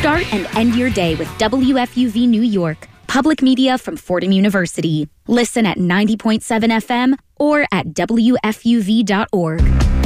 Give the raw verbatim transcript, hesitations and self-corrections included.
Start and end your day with W F U V New York, public media from Fordham University. Listen at ninety point seven F M or at W F U V dot org.